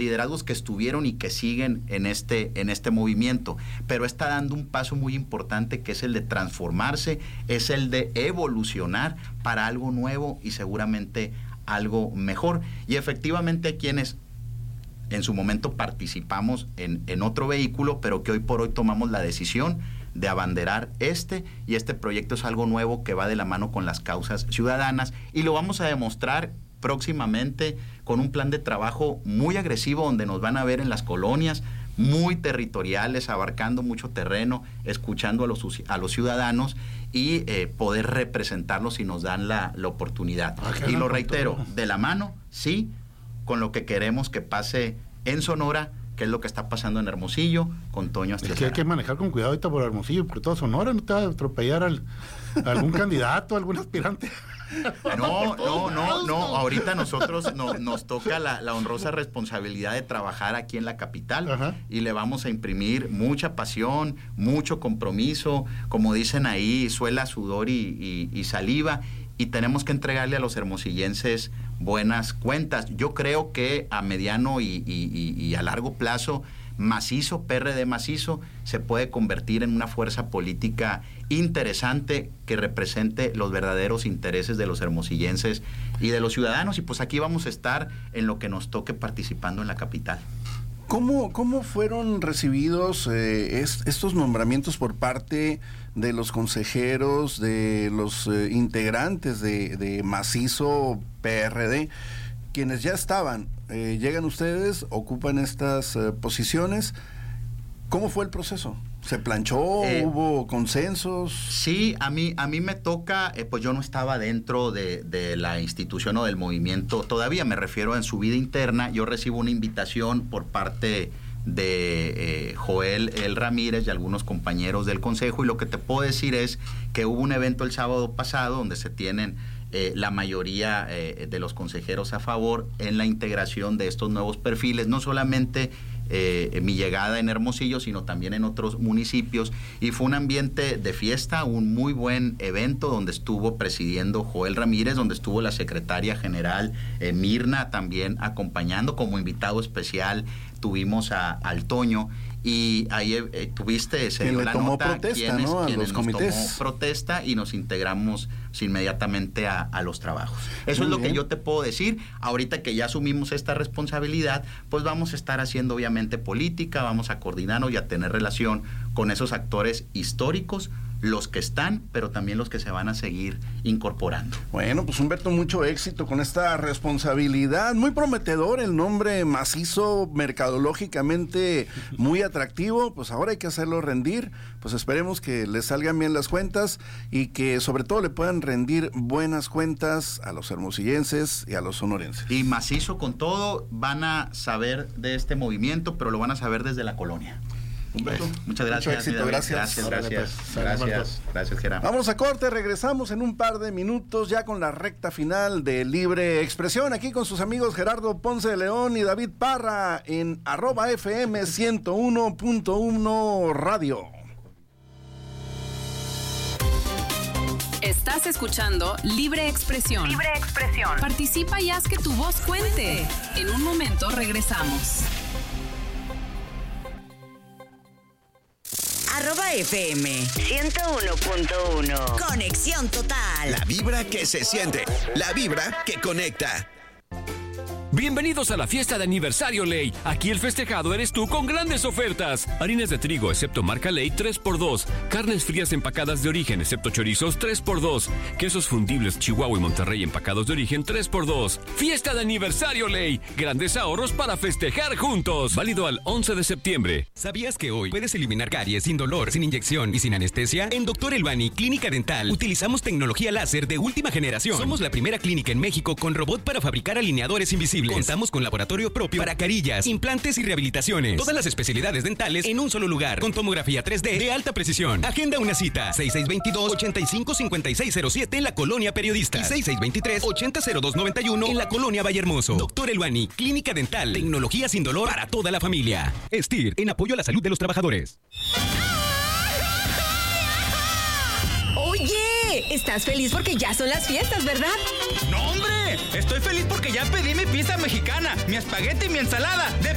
liderazgos que estuvieron y que siguen en este movimiento, pero está dando un paso muy importante, que es el de transformarse, es el de evolucionar para algo nuevo y seguramente algo mejor. Y efectivamente quienes en su momento participamos en otro vehículo, pero que hoy por hoy tomamos la decisión de abanderar y este proyecto es algo nuevo que va de la mano con las causas ciudadanas, y lo vamos a demostrar próximamente con un plan de trabajo muy agresivo, donde nos van a ver en las colonias, muy territoriales, abarcando mucho terreno, escuchando a los ciudadanos y poder representarlos si nos dan la oportunidad. Y lo reitero, de la mano, sí, con lo que queremos que pase en Sonora, que es lo que está pasando en Hermosillo, con Toño Astrizarán. Es que hay que manejar con cuidado ahorita por Hermosillo, porque todo Sonora no te va a atropellar a algún candidato, a algún aspirante. No, ahorita nosotros nos toca la honrosa responsabilidad de trabajar aquí en la capital. Ajá. Y le vamos a imprimir mucha pasión, mucho compromiso, como dicen ahí, suela, sudor y saliva, y tenemos que entregarle a los hermosillenses buenas cuentas. Yo creo que a mediano y a largo plazo, Macizo, PRD Macizo, se puede convertir en una fuerza política interesante que represente los verdaderos intereses de los hermosillenses y de los ciudadanos, y pues aquí vamos a estar en lo que nos toque participando en la capital. ¿Cómo fueron recibidos estos nombramientos por parte de los consejeros, de los integrantes de Macizo PRD, quienes ya estaban? Llegan ustedes, ocupan estas posiciones. ¿Cómo fue el proceso? ¿Se planchó? ¿Hubo consensos? Sí, a mí me toca, pues yo no estaba dentro de la institución o del movimiento, todavía me refiero en su vida interna. Yo recibo una invitación por parte de Joel El Ramírez y algunos compañeros del consejo, y lo que te puedo decir es que hubo un evento el sábado pasado donde se tienen la mayoría de los consejeros a favor en la integración de estos nuevos perfiles, no solamente mi llegada en Hermosillo, sino también en otros municipios, y fue un ambiente de fiesta, un muy buen evento donde estuvo presidiendo Joel Ramírez, donde estuvo la secretaria general Mirna también acompañando. Como invitado especial tuvimos al Toño, y ahí tuviste, se dio la nota, quienes nos tomó protesta, y nos integramos inmediatamente a los trabajos. Eso es lo que yo te puedo decir. Ahorita que ya asumimos esta responsabilidad, pues vamos a estar haciendo obviamente política, vamos a coordinarnos y a tener relación con esos actores históricos, los que están, pero también los que se van a seguir incorporando. Bueno, pues Humberto, mucho éxito con esta responsabilidad. Muy prometedor el nombre Macizo, mercadológicamente muy atractivo. Pues ahora hay que hacerlo rendir. Pues esperemos que les salgan bien las cuentas y que sobre todo le puedan rendir buenas cuentas a los hermosillenses y a los sonorenses. Y Macizo con todo, van a saber de este movimiento, pero lo van a saber desde la colonia. Humberto, muchas gracias. Mucho éxito, Gracias, Gerardo. Vamos a corte, regresamos en un par de minutos ya con la recta final de Libre Expresión, aquí con sus amigos Gerardo Ponce de León y David Parra en @FM 101.1 Radio. Estás escuchando Libre Expresión. Libre Expresión. Participa y haz que tu voz cuente. En un momento regresamos. @FM 101.1. Conexión total. La vibra que se siente. La vibra que conecta. Bienvenidos a la fiesta de aniversario Ley. Aquí el festejado eres tú con grandes ofertas. Harinas de trigo, excepto marca Ley, 3x2. Carnes frías empacadas de origen, excepto chorizos, 3x2. Quesos fundibles Chihuahua y Monterrey empacados de origen, 3x2. Fiesta de aniversario Ley. Grandes ahorros para festejar juntos. Válido al 11 de septiembre. ¿Sabías que hoy puedes eliminar caries sin dolor, sin inyección y sin anestesia? En Dr. Elbani Clínica Dental utilizamos tecnología láser de última generación. Somos la primera clínica en México con robot para fabricar alineadores invisibles. Contamos con laboratorio propio para carillas, implantes y rehabilitaciones. Todas las especialidades dentales en un solo lugar, con tomografía 3D de alta precisión. Agenda una cita, 6622-855607 en la Colonia Periodista y 6623-800291 en la Colonia Vallehermoso. Dr. Elbani, Clínica Dental, tecnología sin dolor para toda la familia. STIR, en apoyo a la salud de los trabajadores. Oye, estás feliz porque ya son las fiestas, ¿verdad? ¡No, hombre! Estoy feliz porque ya pedí mi pizza mexicana, mi espagueti y mi ensalada de